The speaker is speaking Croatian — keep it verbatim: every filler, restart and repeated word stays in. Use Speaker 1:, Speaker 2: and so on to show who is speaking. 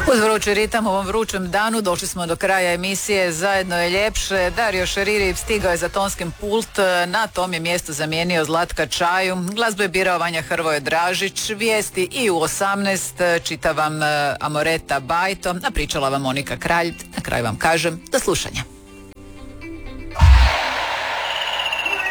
Speaker 1: Uz vrući ritam u ovom vrućem danu došli smo do kraja emisije Zajedno je ljepše. Dario Šeriri stigao je za tonskim pult, na tom je mjesto zamijenio Zlatka Čaju. Glazbu je birao Vanja Hrvoje Dražić, vijesti i u osamnaest čita vam Amoreta Bajto, a pričala vam Monika Kralj. Na kraju vam kažem do slušanja.